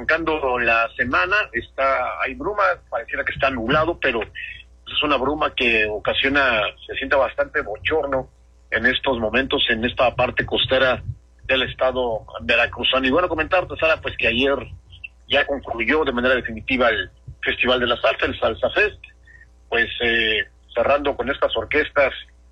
arrancando la semana, hay bruma, pareciera que está nublado, pero es una bruma que se siente bastante bochorno en estos momentos, en esta parte costera del estado veracruzano. Y bueno, comentarte, Sara, pues que ayer ya concluyó de manera definitiva el Festival de la Salsa, el Salsa Fest, pues cerrando con estas orquestas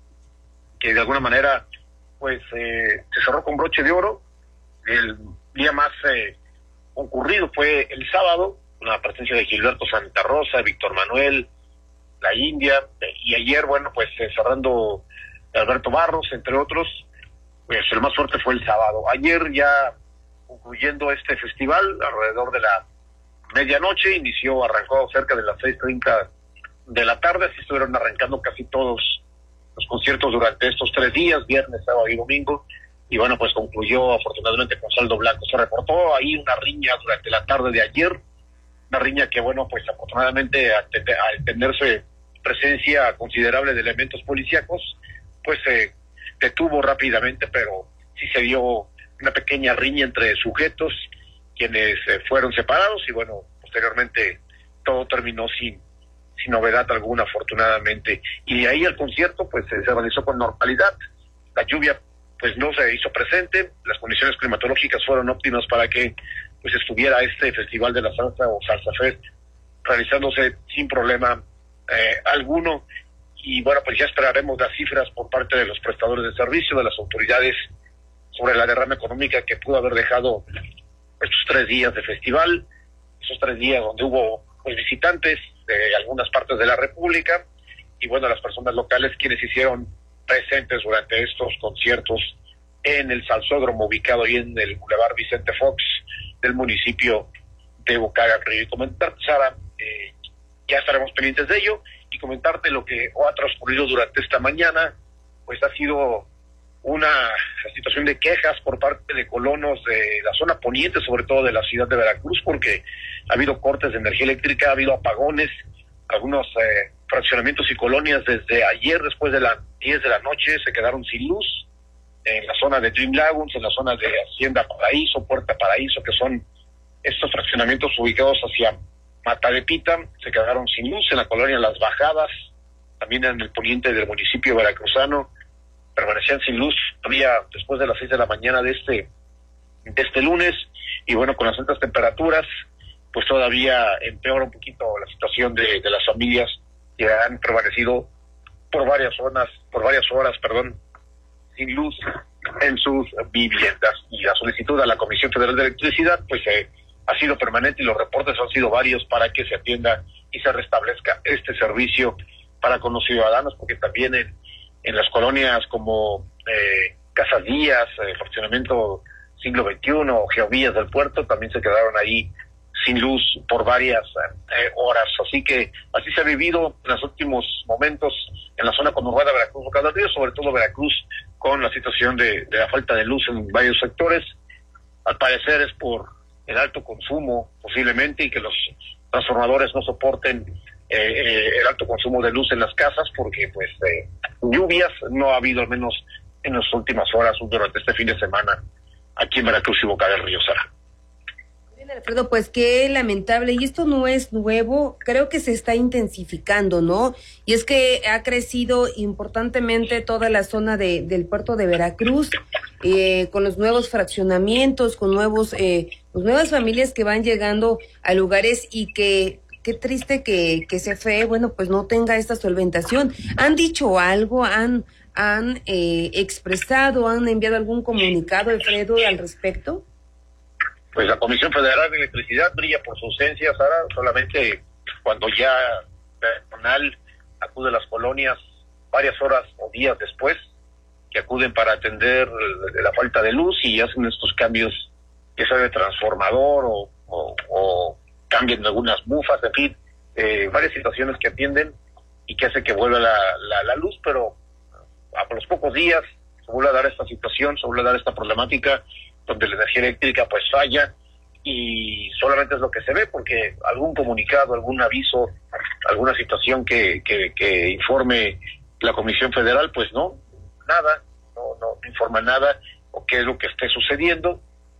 que de alguna manera pues se cerró con broche de oro. El día más concurrido fue el sábado, con la presencia de Gilberto Santa Rosa, Víctor Manuel, La India, y ayer, bueno, pues cerrando Alberto Barros, entre otros, pues el más fuerte fue el sábado. Ayer ya concluyendo este festival, alrededor de la medianoche, arrancó cerca de las 6:30 de la tarde, así estuvieron arrancando casi todos los conciertos durante estos 3 días, viernes, sábado y domingo, y bueno, pues concluyó afortunadamente con saldo blanco. Se reportó ahí una riña durante la tarde de ayer, una riña que bueno, pues afortunadamente al tenerse presencia considerable de elementos policíacos, pues se detuvo rápidamente, pero sí se dio una pequeña riña entre sujetos, quienes fueron separados, y bueno, posteriormente todo terminó sin novedad alguna, afortunadamente. Y de ahí el concierto pues se realizó con normalidad. La lluvia pues no se hizo presente, las condiciones climatológicas fueron óptimas para que pues estuviera este Festival de la Salsa o Salsa Fest realizándose sin problema alguno. Y bueno, pues ya esperaremos las cifras por parte de los prestadores de servicio, de las autoridades, sobre la derrama económica que pudo haber dejado estos 3 días de festival, esos 3 días donde hubo pues visitantes de algunas partes de la República, y bueno, las personas locales quienes hicieron presentes durante estos conciertos en el Salsódromo, ubicado ahí en el Boulevard Vicente Fox del municipio de Bocaga Río. Y comentarte, Sara, ya estaremos pendientes de ello, y comentarte lo que ha transcurrido durante esta mañana. Pues ha sido una situación de quejas por parte de colonos de la zona poniente, sobre todo de la ciudad de Veracruz, porque ha habido cortes de energía eléctrica, ha habido apagones, algunos fraccionamientos y colonias desde ayer, después de las 10 de la noche, se quedaron sin luz, en la zona de Dream Lagoons, en la zona de Hacienda Paraíso, Puerta Paraíso, que son estos fraccionamientos ubicados hacia Mata de Pita, se quedaron sin luz. En la colonia Las Bajadas, también en el poniente del municipio veracruzano, permanecían sin luz todavía después de las 6 de la mañana de este lunes. Y bueno, con las altas temperaturas pues todavía empeora un poquito la situación de las familias que han permanecido por varias horas, sin luz en sus viviendas. Y la solicitud a la Comisión Federal de Electricidad pues ha sido permanente, y los reportes han sido varios para que se atienda y se restablezca este servicio para con los ciudadanos, porque también en las colonias como Casas Díaz, Fraccionamiento Siglo XXI, Geovías del Puerto, también se quedaron ahí sin luz por varias horas. Así que así se ha vivido en los últimos momentos en la zona conurbada de Veracruz, Boca del Río, sobre todo Veracruz, con la situación de la falta de luz en varios sectores. Al parecer es por el alto consumo, posiblemente, y que los transformadores no soporten el alto consumo de luz en las casas, porque pues lluvias no ha habido, al menos en las últimas horas durante este fin de semana aquí en Veracruz y Boca del Río, Sara. Bien, Alfredo, pues qué lamentable, y esto no es nuevo, creo que se está intensificando, ¿no? Y es que ha crecido importantemente toda la zona del puerto de Veracruz, con los nuevos fraccionamientos, con nuevas familias que van llegando a lugares, y que qué triste que CFE, bueno, pues no tenga esta solventación. ¿Han dicho algo? ¿Han expresado, han enviado algún comunicado, Alfredo, al respecto? Pues la Comisión Federal de Electricidad brilla por su ausencia, Sara, solamente cuando ya personal acude a las colonias varias horas o días después, que acuden para atender la falta de luz y hacen estos cambios, que sea de transformador o cambian algunas bufas, en fin, varias situaciones que atienden y que hace que vuelva la luz, pero a los pocos días se vuelve a dar esta situación, se vuelve a dar esta problemática donde la energía eléctrica pues falla, y solamente es lo que se ve, porque algún comunicado, algún aviso, alguna situación que informe la Comisión Federal, pues no informa nada, o qué es lo que esté sucediendo.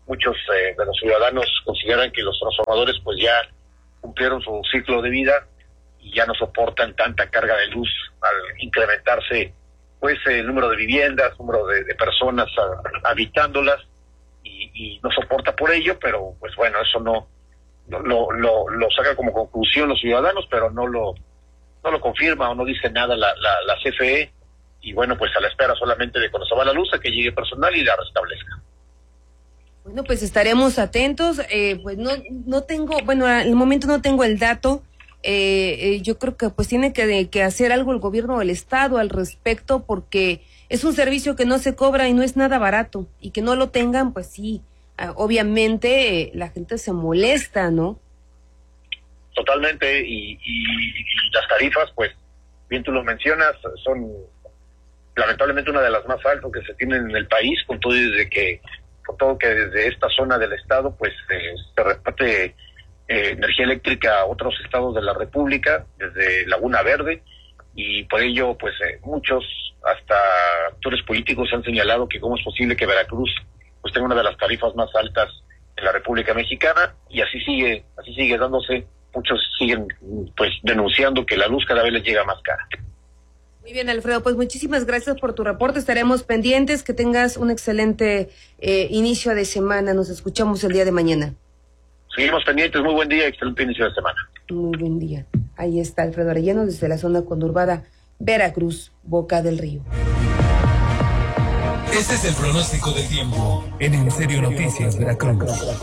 muchos de los ciudadanos consideran que los transformadores pues ya cumplieron su ciclo de vida y ya no soportan tanta carga de luz al incrementarse pues el número de viviendas, número de personas habitándolas y no soporta por ello, pero pues bueno, eso no lo saca como conclusión los ciudadanos, pero no lo confirma o no dice nada la CFE, y bueno, pues a la espera solamente de cuando se va la luz a que llegue personal y la restablezca. Bueno, pues estaremos atentos. Pues no tengo, bueno, al momento no tengo el dato. Yo creo que pues tiene que hacer algo el gobierno del estado al respecto, porque es un servicio que no se cobra y no es nada barato, y que no lo tengan, pues sí, obviamente la gente se molesta, ¿no? Totalmente, y las tarifas, pues bien tú lo mencionas, son lamentablemente una de las más altas que se tienen en el país, con todo que desde esta zona del estado pues se reparte energía eléctrica a otros estados de la República, desde Laguna Verde, y por ello pues muchos, hasta actores políticos, han señalado que cómo es posible que Veracruz pues tenga una de las tarifas más altas en la República Mexicana, y así sigue dándose. Muchos siguen pues denunciando que la luz cada vez les llega más cara. Muy bien, Alfredo, pues muchísimas gracias por tu reporte, estaremos pendientes, que tengas un excelente inicio de semana, nos escuchamos el día de mañana. Seguimos pendientes, muy buen día, excelente inicio de semana. Muy buen día. Ahí está Alfredo Arellano desde la zona conurbada Veracruz, Boca del Río. Este es el pronóstico del tiempo en Serio Noticias Veracruz.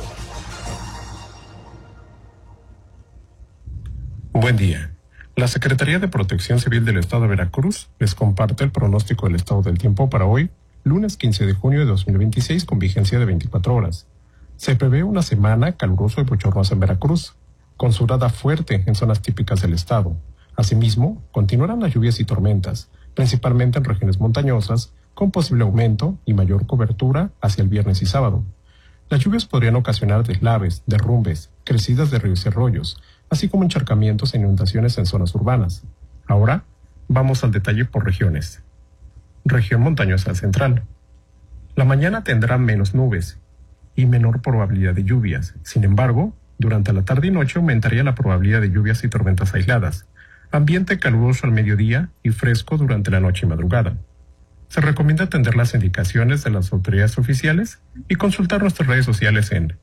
Buen día. La Secretaría de Protección Civil del Estado de Veracruz les comparte el pronóstico del estado del tiempo para hoy, lunes 15 de junio de 2026, con vigencia de 24 horas. Se prevé una semana calurosa y bochornosa en Veracruz, con surada fuerte en zonas típicas del estado. Asimismo, continuarán las lluvias y tormentas, principalmente en regiones montañosas, con posible aumento y mayor cobertura hacia el viernes y sábado. Las lluvias podrían ocasionar deslaves, derrumbes, crecidas de ríos y arroyos, así como encharcamientos e inundaciones en zonas urbanas. Ahora, vamos al detalle por regiones. Región montañosa central. La mañana tendrá menos nubes y menor probabilidad de lluvias. Sin embargo, durante la tarde y noche aumentaría la probabilidad de lluvias y tormentas aisladas. Ambiente caluroso al mediodía y fresco durante la noche y madrugada. Se recomienda atender las indicaciones de las autoridades oficiales y consultar nuestras redes sociales en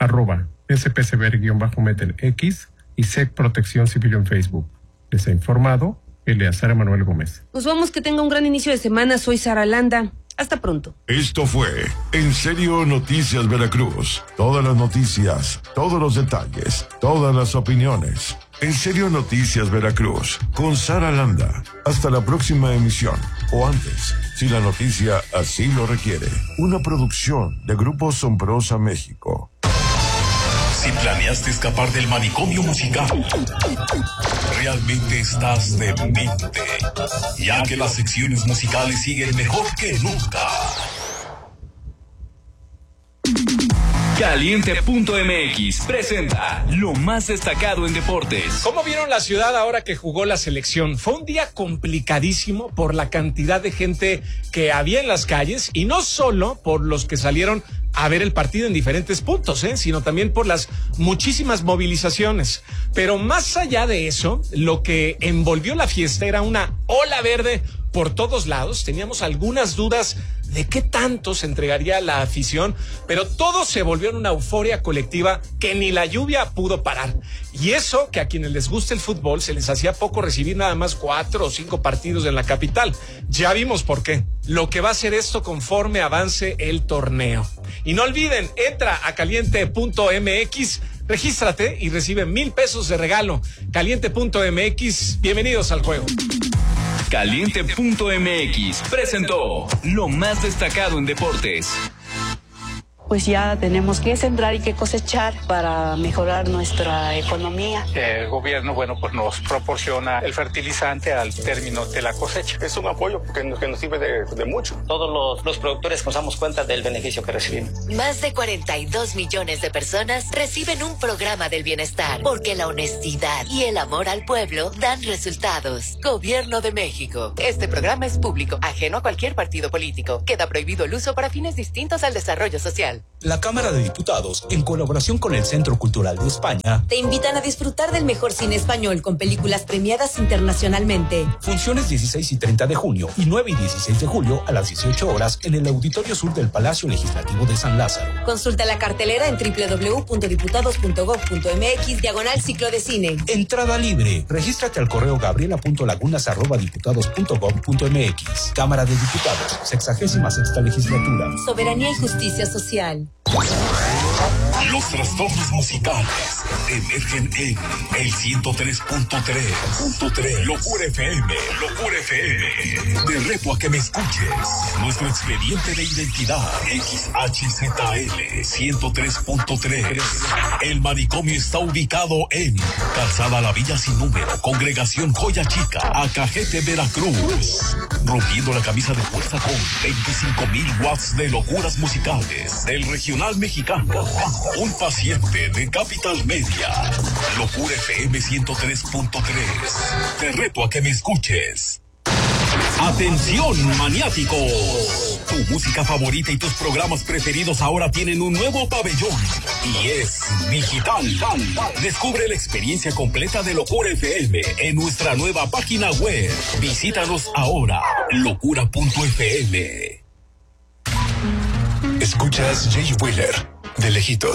@spcber_metelx y SEC Protección Civil en Facebook. Les ha informado Eleazar Emanuel Gómez. Nos vamos, que tenga un gran inicio de semana. Soy Sara Landa. Hasta pronto. Esto fue En Serio Noticias Veracruz. Todas las noticias, todos los detalles, todas las opiniones. En Serio Noticias Veracruz, con Sara Landa. Hasta la próxima emisión, o antes, si la noticia así lo requiere. Una producción de Grupo Sombrosa México. Si planeaste escapar del manicomio musical, realmente estás demente, ya que las secciones musicales siguen mejor que nunca. Caliente.mx presenta lo más destacado en deportes. ¿Cómo vieron la ciudad ahora que jugó la selección? Fue un día complicadísimo por la cantidad de gente que había en las calles, y no solo por los que salieron a ver el partido en diferentes puntos, sino también por las muchísimas movilizaciones. Pero más allá de eso, lo que envolvió la fiesta era una ola verde por todos lados. Teníamos algunas dudas de qué tanto se entregaría la afición, pero todo se volvió en una euforia colectiva que ni la lluvia pudo parar. Y eso que a quienes les gusta el fútbol se les hacía poco recibir nada más 4 o 5 partidos en la capital. Ya vimos por qué. Lo que va a ser esto conforme avance el torneo. Y no olviden, entra a caliente.mx, regístrate y recibe 1,000 pesos de regalo. Caliente.mx, bienvenidos al juego. Caliente.mx presentó lo más destacado en deportes. Pues ya tenemos que sembrar y que cosechar para mejorar nuestra economía. El gobierno, pues nos proporciona el fertilizante al término de la cosecha. Es un apoyo que nos sirve de mucho. Todos los productores nos damos cuenta del beneficio que recibimos. Más de 42 millones de personas reciben un programa del bienestar, porque la honestidad y el amor al pueblo dan resultados. Gobierno de México. Este programa es público, ajeno a cualquier partido político. Queda prohibido el uso para fines distintos al desarrollo social. La Cámara de Diputados, en colaboración con el Centro Cultural de España, te invitan a disfrutar del mejor cine español con películas premiadas internacionalmente. Funciones 16 y 30 de junio y 9 y 16 de julio a las 18 horas en el Auditorio Sur del Palacio Legislativo de San Lázaro. Consulta la cartelera en www.diputados.gov.mx/ciclo de cine. Entrada libre. Regístrate al correo gabriela.lagunas@diputados.gov.mx. Cámara de Diputados, 66ª legislatura. Soberanía y justicia social. Los trastornos musicales emergen en el 103.3. Locura FM. Te reto a que me escuches. Nuestro expediente de identidad XHZL 103.3. El manicomio está ubicado en Calzada La Villa Sin Número, Congregación Joya Chica, Acajete, Veracruz. Rompiendo la camisa de fuerza con 25,000 watts de locuras musicales del regional mexicano. Un paciente de Capital Media. Locura FM 103.3. Te reto a que me escuches. Atención, maniáticos. Tu música favorita y tus programas preferidos ahora tienen un nuevo pabellón y es digital. Descubre la experiencia completa de Locura FM en nuestra nueva página web. Visítanos ahora, locura.fm. Escuchas Jay Wheeler, de lejitos.